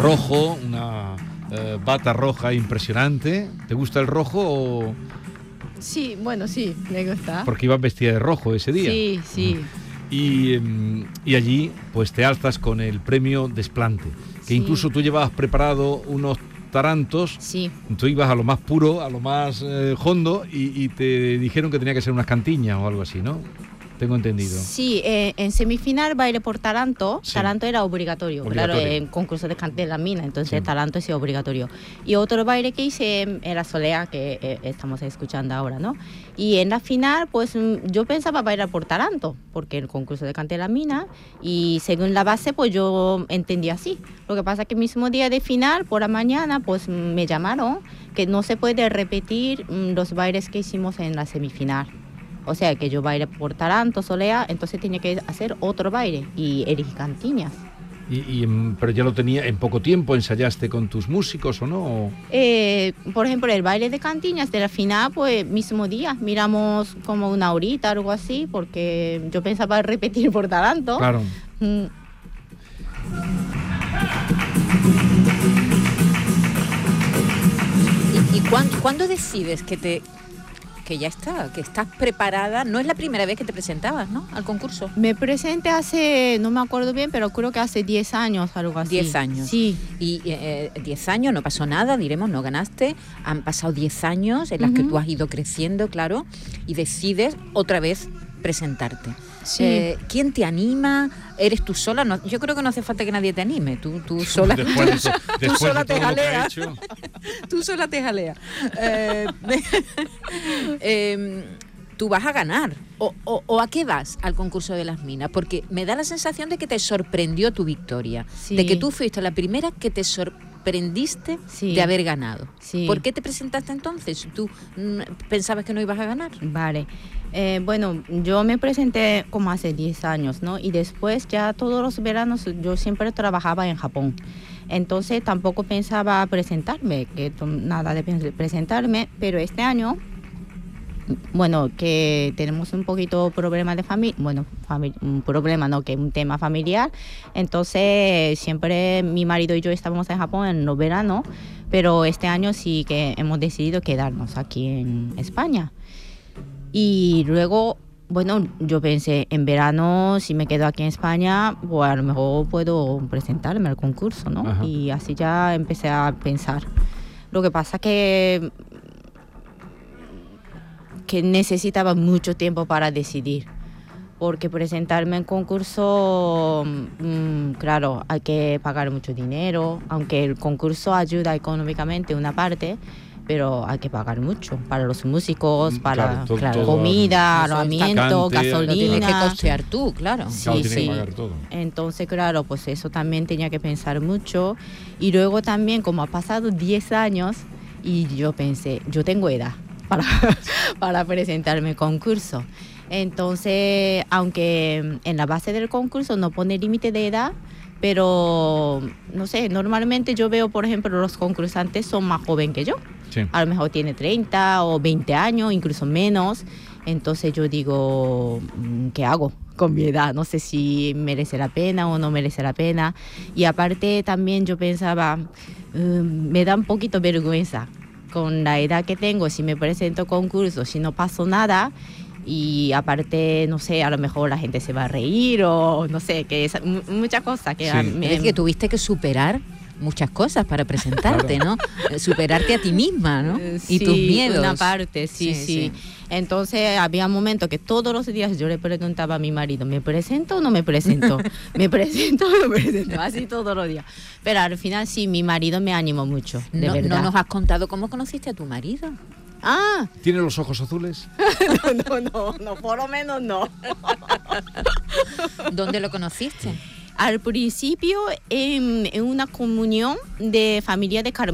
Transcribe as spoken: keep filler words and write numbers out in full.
rojo, una eh, bata roja impresionante. ¿Te gusta el rojo o...? Sí, bueno, sí, me gusta. Porque ibas vestida de rojo ese día. Sí, sí. Y, y allí pues te alzas con el premio Desplante, que Sí. incluso tú llevabas preparado unos tarantos. Sí. Tú ibas a lo más puro, a lo más eh, hondo y, y te dijeron que tenía que ser unas cantiñas o algo así, ¿no? Tengo entendido. Sí, eh, en semifinal baile por taranto. Sí. Taranto era obligatorio, Obligatorio. claro, en concurso de cante de la mina, entonces Sí. taranto es obligatorio. Y otro baile que hice era Solea, que eh, estamos escuchando ahora, ¿no? Y en la final, pues mm, yo pensaba bailar por taranto, porque el concurso de cante de la mina, y según la base, pues yo entendí así. Lo que pasa es que el mismo día de final, por la mañana, pues mm, me llamaron que no se puede repetir mm, los bailes que hicimos en la semifinal. O sea, que yo baile por taranto, solea, entonces tenía que hacer otro baile y elegí cantiñas. Y, y, mm, pero ya lo tenía en poco tiempo, ¿ensayaste con tus músicos o no? ¿O? Eh, por ejemplo, el baile de cantiñas de la final, pues mismo día, miramos como una horita, algo así, porque yo pensaba repetir por taranto. Claro. Mm. ¿Y, y cuándo, cuándo decides que te que ya está, que estás preparada? No es la primera vez que te presentabas, ¿no?, al concurso. Me presenté hace, no me acuerdo bien, pero creo que hace diez años, algo así. diez años. Sí. Y eh, diez años, no pasó nada, diremos, no ganaste. Han pasado diez años en las Uh-huh. que tú has ido creciendo, claro, y decides otra vez presentarte. Sí. Eh, ¿Quién te anima? ¿Eres tú sola? No, yo creo que no hace falta que nadie te anime. Tú, tú sola, Después de, to- tú después sola de te todo lo que ha jaleas. hecho. Tú sola te jaleas. Eh, eh, tú vas a ganar. O, o, ¿O a qué vas al concurso de las minas? Porque me da la sensación de que te sorprendió tu victoria. Sí. De que tú fuiste la primera que te sorprendiste Sí. de haber ganado. Sí. ¿Por qué te presentaste entonces? ¿Tú mm, pensabas que no ibas a ganar? Vale. Eh, bueno, yo me presenté como hace diez años, ¿no? Y después ya todos los veranos yo siempre trabajaba en Japón. Entonces tampoco pensaba presentarme, que to- nada de pe- presentarme, pero este año, bueno, que tenemos un poquito problema de familia, bueno, fami- un problema, no, que un tema familiar. Entonces siempre mi marido y yo estábamos en Japón en los veranos, pero este año sí que hemos decidido quedarnos aquí en España. Y luego, bueno, yo pensé, en verano, si me quedo aquí en España, pues a lo mejor puedo presentarme al concurso, ¿no? Ajá. Y así ya empecé a pensar. Lo que pasa que que necesitaba mucho tiempo para decidir, porque presentarme en concurso, mm, claro, hay que pagar mucho dinero, aunque el concurso ayuda económicamente una parte, pero hay que pagar mucho para los músicos, Mm, para claro, to- claro, todo- comida, Eso, alojamiento, cante, Lo tienes que gasolina. costear tú, claro. Sí, Claro, tiene que sí. pagar todo. Entonces, claro, pues eso también tenía que pensar mucho. Y luego también, como ha pasado diez años, y yo pensé, yo tengo edad para, para presentarme al concurso. Entonces, aunque en la base del concurso no pone límite de edad, pero, no sé, normalmente yo veo, por ejemplo, los concursantes son más jóvenes que yo. Sí. A lo mejor tiene treinta o veinte años, incluso menos. Entonces yo digo, mm, ¿qué hago con mi edad? No sé si merece la pena o no merece la pena. Y aparte también yo pensaba, mm, me da un poquito vergüenza con la edad que tengo, si me presento a concursos, si no paso nada. Y aparte, no sé, a lo mejor la gente se va a reír o no sé, que es mu- muchas cosas que Sí. a mí- Es que tuviste que superar muchas cosas para presentarte, ¿no? Eh, Superarte a ti misma, ¿no? Eh, Y tus sí, miedos. una parte, sí, Sí, sí, sí. Entonces había momentos que todos los días yo le preguntaba a mi marido, ¿me presento o no me presento? ¿Me presento o no me presento? Así todos los días. Pero al final sí, mi marido me animó mucho, de No, verdad. no nos has contado cómo conociste a tu marido. Ah, ¿Tiene los ojos azules? no, no, no, no, por lo menos no. ¿Dónde lo conociste? Al principio en, en una comunión de familia de Carmen.